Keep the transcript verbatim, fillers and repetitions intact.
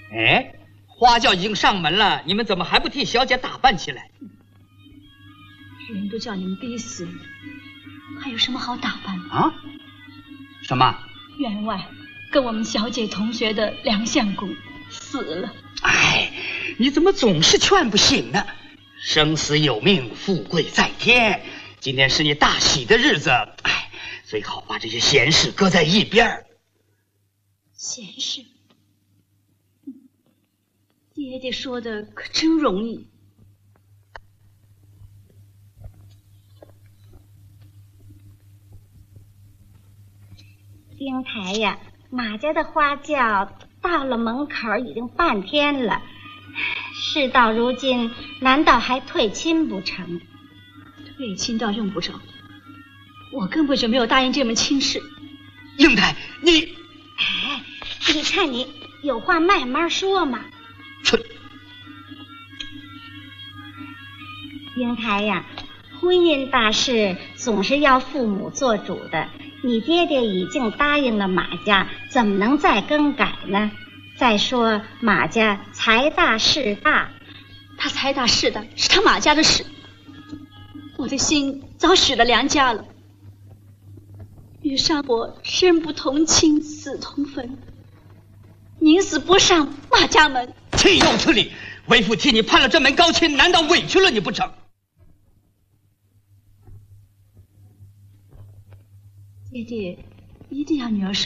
哎，花轿已经上门了，你们怎么还不替小姐打扮起来？ 人都叫你们逼死了，还有什么好打扮的啊？什么？ 员外跟我们小姐同学的梁相公死了。 哎，你怎么总是劝不醒呢？生死有命，富贵在天。今天是你大喜的日子，哎，最好把这些闲事搁在一边。 闲事？爹爹说的可真容易。 英台呀，马家的花轿到了门口已经半天了，事到如今，难道还退亲不成？ 退亲倒用不着，我根本就没有答应这门亲事。 英台，你…… 哎，你看你有话慢慢说嘛。 这英台呀，婚姻大事总是要父母做主的。你爹爹已经答应了马家，怎么能再更改呢？再说马家财大势大， 他财大势大是他马家的事，我的心早许了梁家了。与上我生不同亲，死同坟，宁死不上马家门。 岂有此理！为父替你攀了这门高亲，难道委屈了你不成？ 爹爹一定要女儿